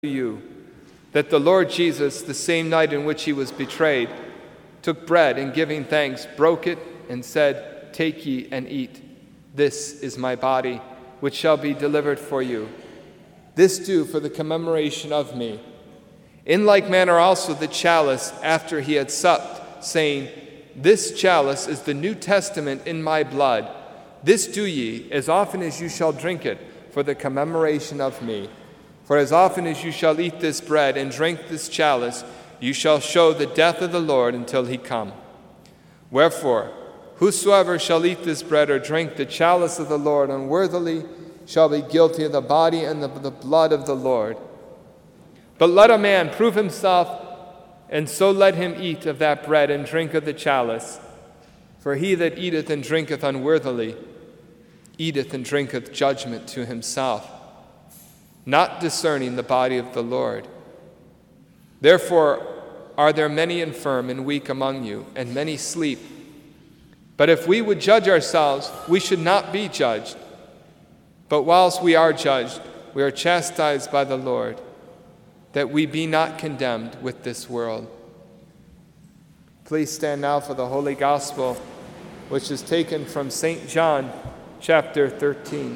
you that the Lord Jesus, the same night in which he was betrayed, took bread and giving thanks, broke it and said, "Take ye and eat. This is my body, which shall be delivered for you. This do for the commemoration of me." In like manner also the chalice after he had supped, saying, "This chalice is the New Testament in my blood. This do ye, as often as you shall drink it, for the commemoration of me. For as often as you shall eat this bread and drink this chalice, you shall show the death of the Lord until he come. Wherefore, whosoever shall eat this bread or drink the chalice of the Lord unworthily shall be guilty of the body and of the blood of the Lord. But let a man prove himself, and so let him eat of that bread and drink of the chalice. For he that eateth and drinketh unworthily eateth and drinketh judgment to himself, not discerning the body of the Lord. Therefore are there many infirm and weak among you, and many sleep. But if we would judge ourselves, we should not be judged. But whilst we are judged, we are chastised by the Lord, that we be not condemned with this world. Please stand now for the Holy Gospel, which is taken from St. John, chapter 13.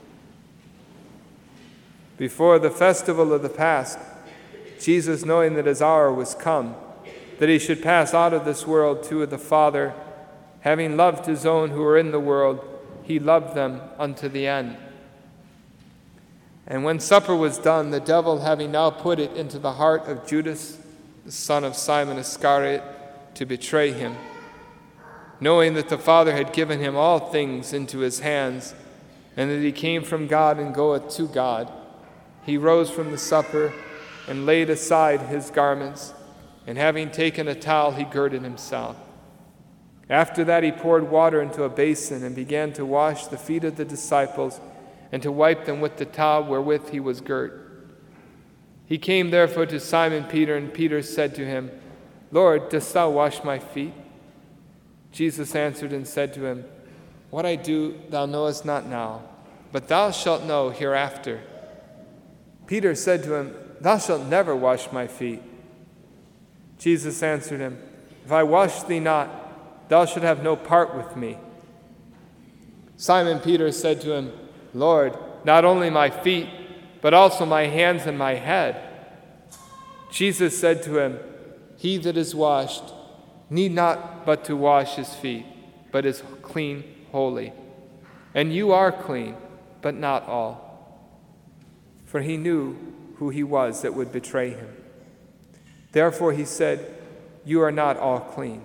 Before the festival of the Pasch, Jesus, knowing that his hour was come, that he should pass out of this world to the Father, having loved his own who were in the world, he loved them unto the end. And when supper was done, the devil having now put it into the heart of Judas, the son of Simon Iscariot, to betray him, knowing that the Father had given him all things into his hands, and that he came from God and goeth to God, he rose from the supper and laid aside his garments, and having taken a towel, he girded himself. After that he poured water into a basin and began to wash the feet of the disciples and to wipe them with the towel wherewith he was girt. He came therefore to Simon Peter, and Peter said to him, "Lord, dost thou wash my feet?" Jesus answered and said to him, "What I do thou knowest not now, but thou shalt know hereafter." Peter said to him, "Thou shalt never wash my feet." Jesus answered him, "If I wash thee not, thou shalt have no part with me." Simon Peter said to him, "Lord, not only my feet, but also my hands and my head." Jesus said to him, "He that is washed need not but to wash his feet, but is clean wholly. And you are clean, but not all." For he knew who he was that would betray him. Therefore he said, "You are not all clean."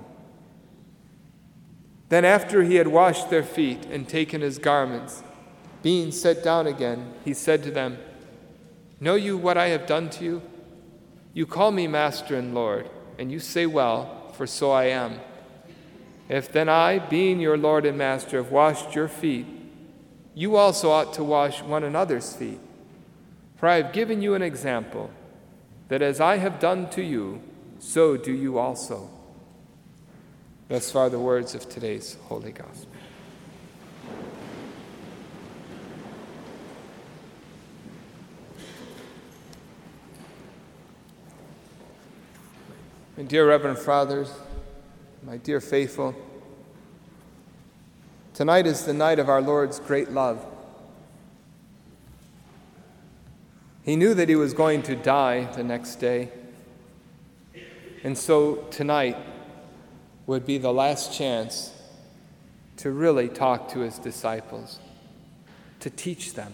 Then after he had washed their feet and taken his garments, being set down again, he said to them, "Know you what I have done to you? You call me Master and Lord, and you say well, for so I am. If then I, being your Lord and Master, have washed your feet, you also ought to wash one another's feet. For I have given you an example, that as I have done to you, so do you also." Thus far the words of today's Holy Gospel. My dear Reverend Fathers, my dear faithful, tonight is the night of our Lord's great love. He knew that he was going to die the next day, and so tonight would be the last chance to really talk to his disciples, to teach them.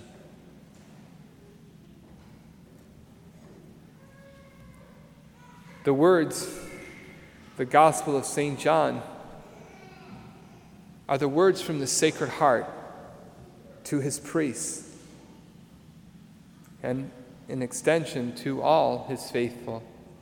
The words, the Gospel of St. John, are the words from the Sacred Heart to his priests, and in extension to all his faithful.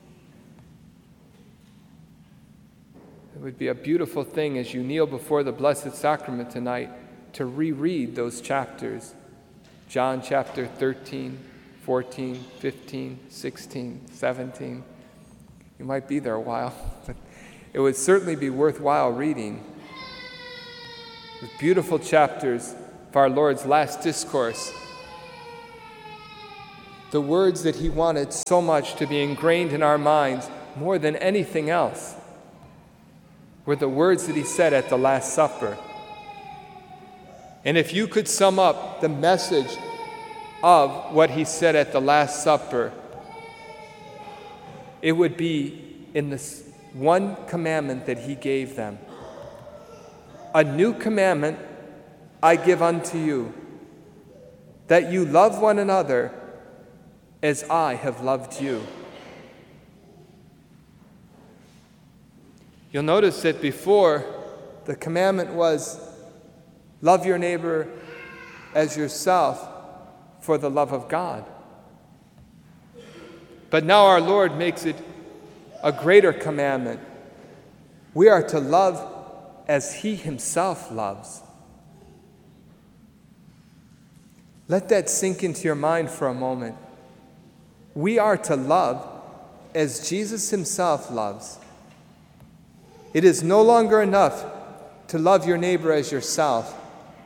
It would be a beautiful thing as you kneel before the Blessed Sacrament tonight to reread those chapters, John chapter 13, 14, 15, 16, 17. You might be there a while, but it would certainly be worthwhile reading. Those beautiful chapters of our Lord's last discourse, the words that he wanted so much to be ingrained in our minds more than anything else were the words that he said at the Last Supper. And if you could sum up the message of what he said at the Last Supper, it would be in this one commandment that he gave them. A new commandment I give unto you, that you love one another as I have loved you. You'll notice that before, the commandment was, love your neighbor as yourself for the love of God. But now our Lord makes it a greater commandment. We are to love as he himself loves. Let that sink into your mind for a moment. We are to love as Jesus himself loves. It is no longer enough to love your neighbor as yourself.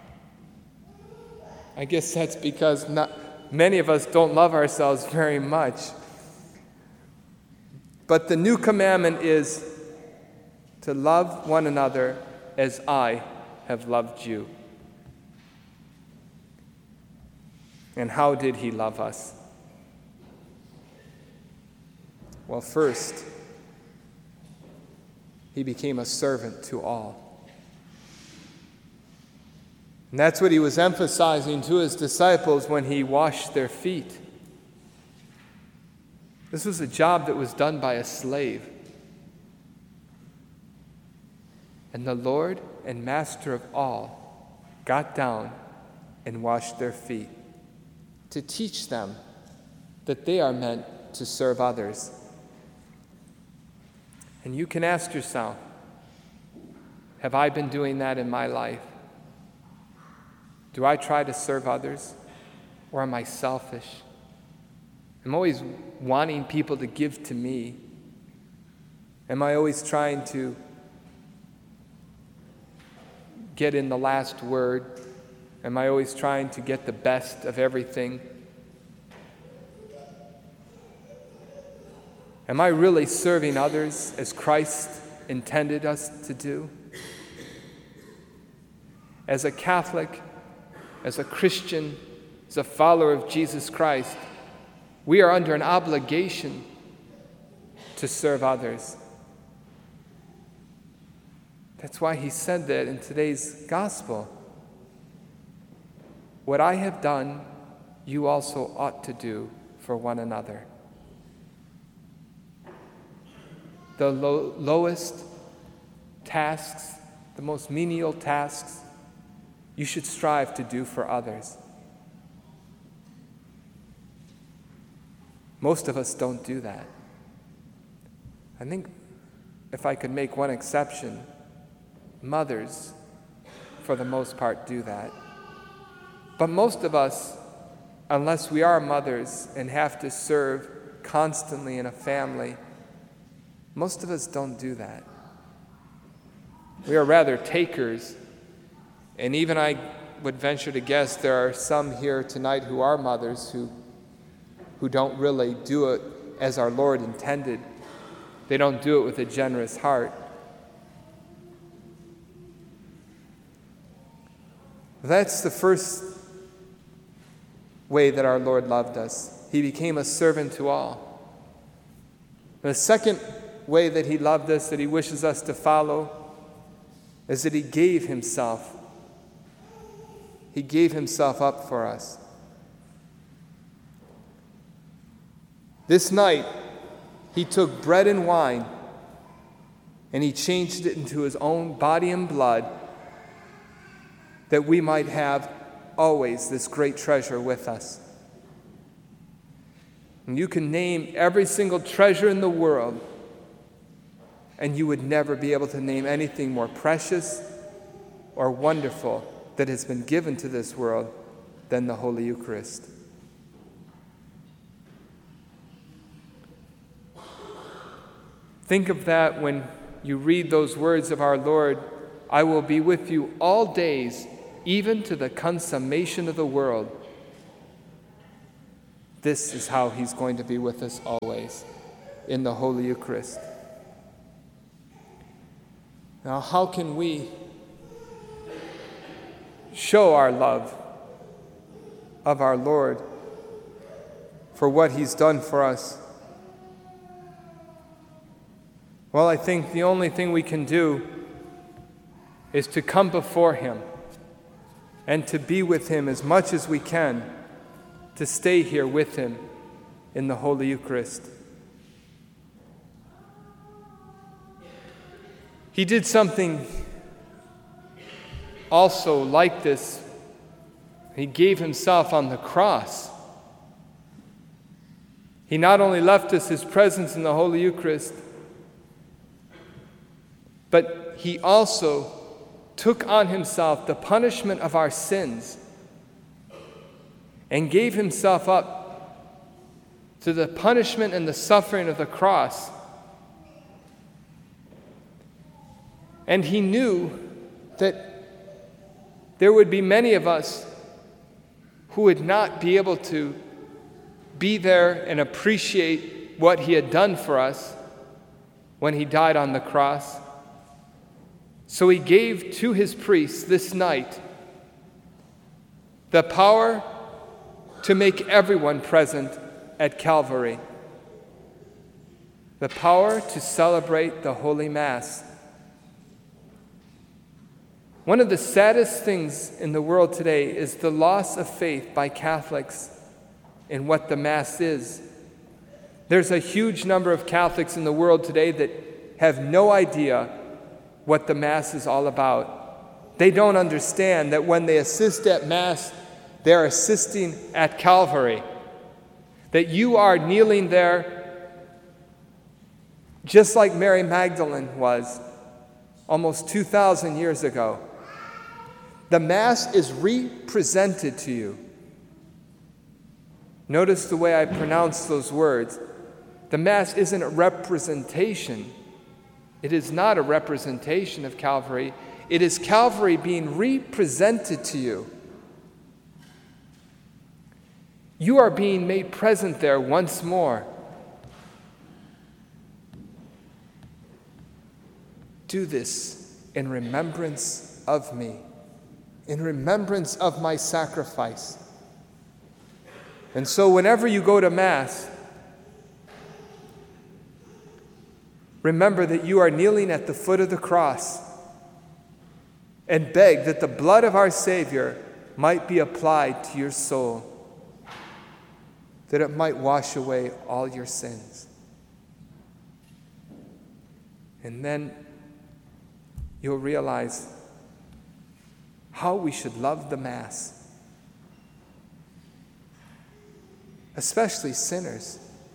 I guess that's because many of us don't love ourselves very much. But the new commandment is to love one another as I have loved you. And how did he love us? Well, first, he became a servant to all. And that's what he was emphasizing to his disciples when he washed their feet. This was a job that was done by a slave. And the Lord and Master of all got down and washed their feet to teach them that they are meant to serve others. And you can ask yourself, have I been doing that in my life? Do I try to serve others, or am I selfish? I'm always wanting people to give to me. Am I always trying to get in the last word? Am I always trying to get the best of everything? Am I really serving others as Christ intended us to do? As a Catholic, as a Christian, as a follower of Jesus Christ, we are under an obligation to serve others. That's why he said that in today's gospel. What I have done, you also ought to do for one another. The lowest tasks, the most menial tasks, you should strive to do for others. Most of us don't do that. I think if I could make one exception, mothers, for the most part, do that. But most of us, unless we are mothers and have to serve constantly in a family, most of us don't do that. We are rather takers. And even I would venture to guess there are some here tonight who are mothers who don't really do it as our Lord intended. They don't do it with a generous heart. That's the first way that our Lord loved us. He became a servant to all. The second way that he loved us, that he wishes us to follow, is that he gave himself. He gave himself up for us. This night, he took bread and wine and he changed it into his own body and blood, that we might have always this great treasure with us. And you can name every single treasure in the world, and you would never be able to name anything more precious or wonderful that has been given to this world than the Holy Eucharist. Think of that when you read those words of our Lord, I will be with you all days, even to the consummation of the world. This is how he's going to be with us always, in the Holy Eucharist. Now, how can we show our love of our Lord for what he's done for us? Well, I think the only thing we can do is to come before him and to be with him as much as we can, to stay here with him in the Holy Eucharist. He did something also like this. He gave himself on the cross. He not only left us his presence in the Holy Eucharist, but he also took on himself the punishment of our sins and gave himself up to the punishment and the suffering of the cross. And he knew that there would be many of us who would not be able to be there and appreciate what he had done for us when he died on the cross. So he gave to his priests this night the power to make everyone present at Calvary, the power to celebrate the Holy Mass. One of the saddest things in the world today is the loss of faith by Catholics in what the Mass is. There's a huge number of Catholics in the world today that have no idea what the Mass is all about. They don't understand that when they assist at Mass, they're assisting at Calvary, that you are kneeling there just like Mary Magdalene was almost 2,000 years ago. The Mass is represented to you. Notice the way I pronounce those words. The Mass isn't a representation. It is not a representation of Calvary. It is Calvary being represented to you. You are being made present there once more. Do this in remembrance of me, in remembrance of my sacrifice. And so whenever you go to Mass, remember that you are kneeling at the foot of the cross and beg that the blood of our Savior might be applied to your soul, that it might wash away all your sins. And then you'll realize how we should love the Mass, especially sinners.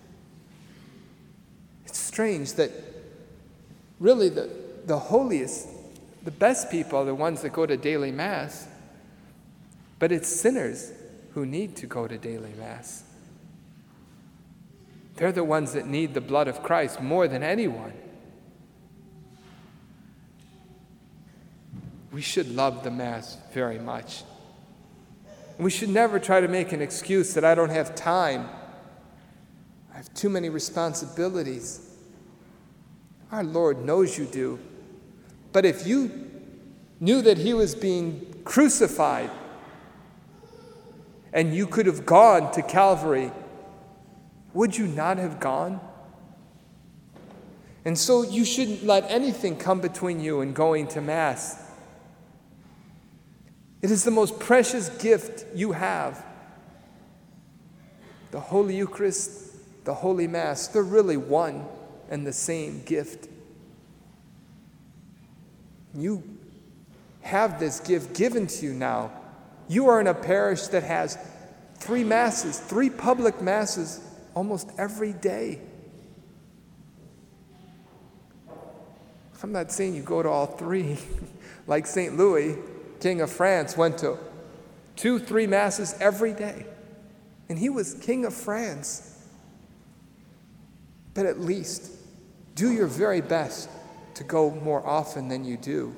It's strange that really the holiest, the best people are the ones that go to daily Mass, but it's sinners who need to go to daily Mass. They're the ones that need the blood of Christ more than anyone. We should love the Mass very much. We should never try to make an excuse that I don't have time. I have too many responsibilities. Our Lord knows you do. But if you knew that he was being crucified and you could have gone to Calvary, would you not have gone? And so you shouldn't let anything come between you and going to Mass. It is the most precious gift you have. The Holy Eucharist, the Holy Mass, they're really one and the same gift. You have this gift given to you now. You are in a parish that has 3 Masses, 3 public Masses almost every day. I'm not saying you go to all 3, like St. Louis, King of France, went to 2, 3 Masses every day. And he was King of France. But at least do your very best to go more often than you do.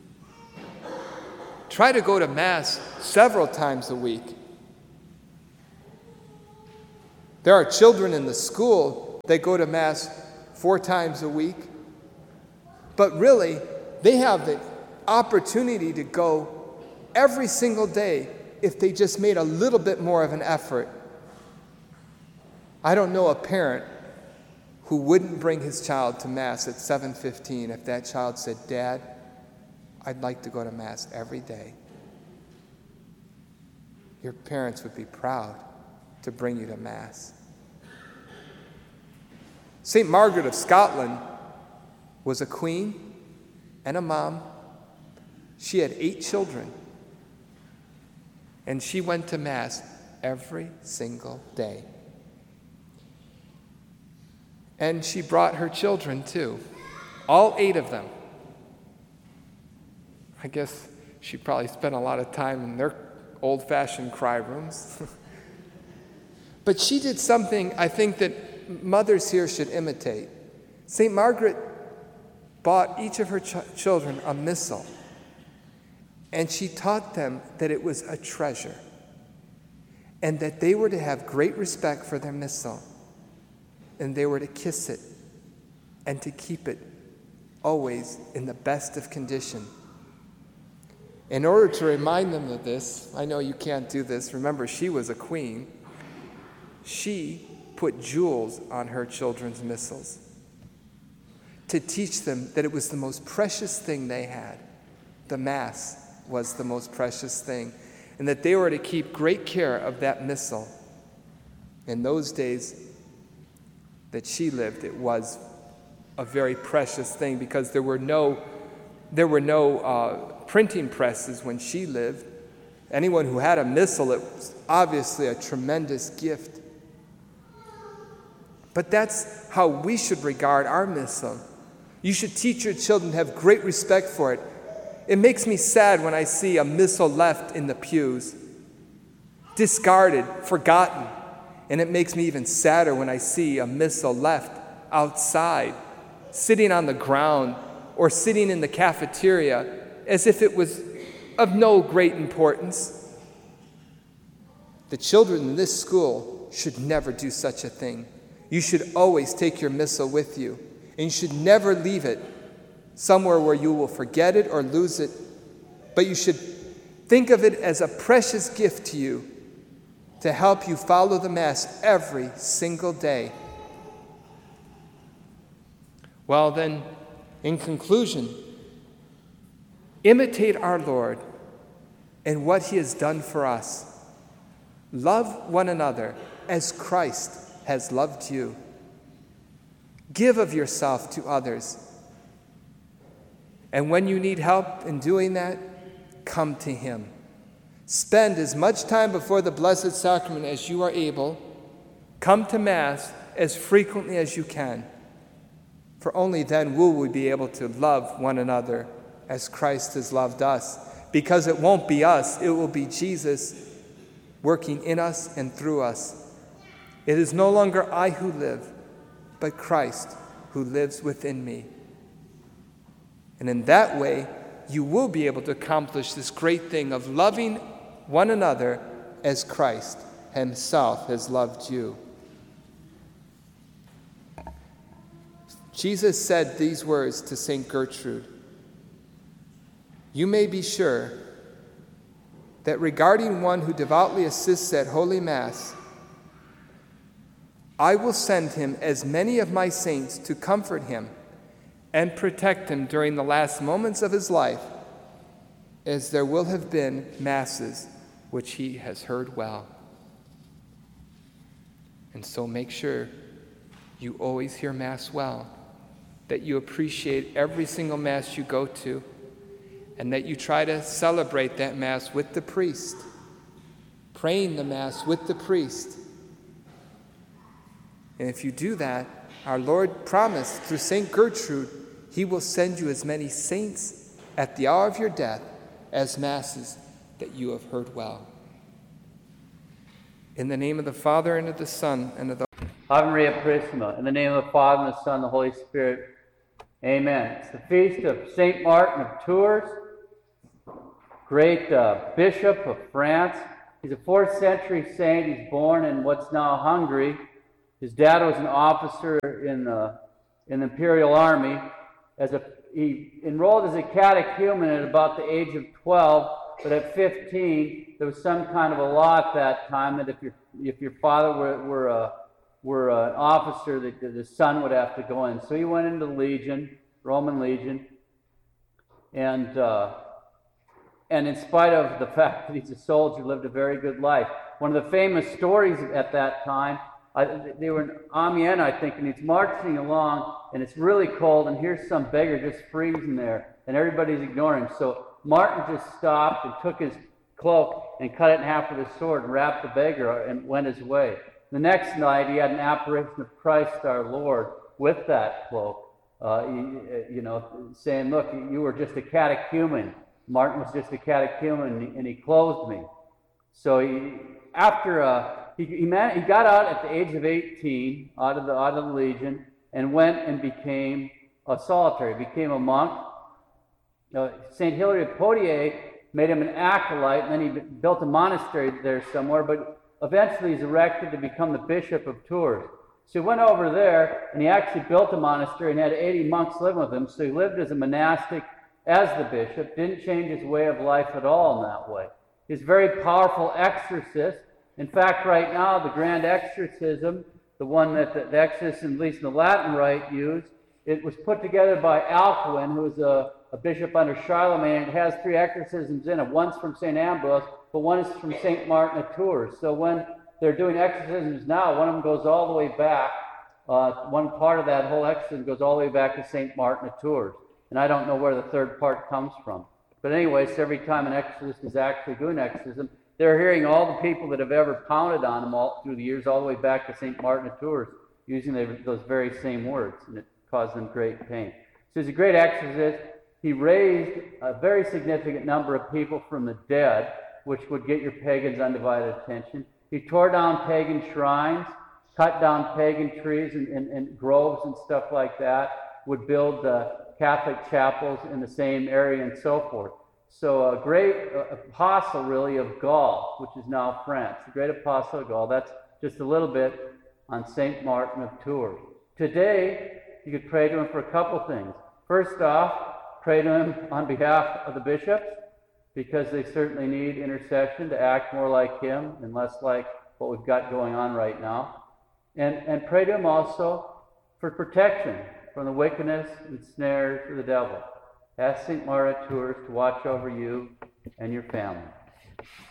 Try to go to Mass several times a week. There are children in the school that go to Mass 4 times a week, but really, they have the opportunity to go every single day if they just made a little bit more of an effort. I don't know a parent who wouldn't bring his child to Mass at 7:15 if that child said, "Dad, I'd like to go to Mass every day." Your parents would be proud to bring you to Mass. St. Margaret of Scotland was a queen and a mom. She had 8 children, and she went to Mass every single day. And she brought her children too, all 8 of them. I guess she probably spent a lot of time in their old-fashioned cry rooms. But she did something I think that mothers here should imitate. St. Margaret bought each of her children a missal, and she taught them that it was a treasure and that they were to have great respect for their missal, and they were to kiss it and to keep it always in the best of condition. In order to remind them of this, I know you can't do this, remember she was a queen, she put jewels on her children's missals to teach them that it was the most precious thing they had. The Mass was the most precious thing, and that they were to keep great care of that missal. In those days that she lived, it was a very precious thing because there were no printing presses when she lived. Anyone who had a missal, it was obviously a tremendous gift. But that's how we should regard our missal. You should teach your children to have great respect for it. It makes me sad when I see a missal left in the pews, discarded, forgotten. And it makes me even sadder when I see a missal left outside, sitting on the ground or sitting in the cafeteria as if it was of no great importance. The children in this school should never do such a thing. You should always take your missal with you, and you should never leave it somewhere where you will forget it or lose it, but you should think of it as a precious gift to you to help you follow the Mass every single day. Well then, in conclusion, imitate our Lord and what He has done for us. Love one another as Christ has loved you. Give of yourself to others. And when you need help in doing that, come to Him. Spend as much time before the Blessed Sacrament as you are able. Come to Mass as frequently as you can. For only then will we be able to love one another as Christ has loved us. Because it won't be us, it will be Jesus working in us and through us. It is no longer I who live, but Christ who lives within me. And in that way, you will be able to accomplish this great thing of loving one another as Christ Himself has loved you. Jesus said these words to St. Gertrude: "You may be sure that regarding one who devoutly assists at Holy Mass, I will send him as many of my saints to comfort him and protect him during the last moments of his life, as there will have been Masses which he has heard well." And so make sure you always hear Mass well, that you appreciate every single Mass you go to, and that you try to celebrate that Mass with the priest, praying the Mass with the priest. And if you do that, our Lord promised through St. Gertrude, He will send you as many saints at the hour of your death as Masses that you have heard well. In the name of the Father, and of the Son, and of the Ave Maria Purissima. In the name of the Father, and the Son, and the Holy Spirit. Amen. It's the feast of St. Martin of Tours, great bishop of France. He's a 4th century saint. He's born in what's now Hungary His dad was an officer in the Imperial Army. He enrolled as a catechumen at about the age of 12, but at 15, there was some kind of a law at that time that if your father were an officer, that the son would have to go in. So he went into the Legion, Roman Legion, and in spite of the fact that he's a soldier, lived a very good life. One of the famous stories at that time, they were in Amiens, I think, and he's marching along, and it's really cold, and here's some beggar just freezing there, and everybody's ignoring him. So Martin just stopped and took his cloak and cut it in half with his sword and wrapped the beggar and went his way. The next night, he had an apparition of Christ our Lord with that cloak, saying, "Look, you were just a catechumen. Martin was just a catechumen, and he clothed me." So he got out at the age of 18 out of the Legion and went and became a solitary, became a monk. St. Hilary of Poitiers made him an acolyte, and then he built a monastery there somewhere, but eventually he's erected to become the Bishop of Tours. So he went over there, and he actually built a monastery and had 80 monks living with him, so he lived as a monastic as the bishop, didn't change his way of life at all in that way. He's a very powerful exorcist. In fact, right now, the Grand Exorcism, the one that the exorcists, at least in the Latin Rite, use, it was put together by Alcuin, who was a bishop under Charlemagne. It has 3 exorcisms in it. One's from St. Ambrose, but one is from St. Martin of Tours. So when they're doing exorcisms now, one of them goes all the way back. One part of that whole exorcism goes all the way back to St. Martin of Tours. And I don't know where the third part comes from. But anyway, so every time an exorcist is actually doing exorcism, they're hearing all the people that have ever pounded on them all through the years, all the way back to St. Martin of Tours, using those very same words, and it caused them great pain. So he's a great exorcist. He raised a very significant number of people from the dead, which would get your pagans' undivided attention. He tore down pagan shrines, cut down pagan trees and groves and stuff like that, would build Catholic chapels in the same area and so forth. So a great apostle, really, of Gaul, which is now France. The great apostle of Gaul. That's just a little bit on St. Martin of Tours. Today, you could pray to him for a couple things. First off, pray to him on behalf of the bishops, because they certainly need intercession to act more like him and less like what we've got going on right now. And pray to him also for protection from the wickedness and snares of the devil. Ask St. Martin of Tours to watch over you and your family.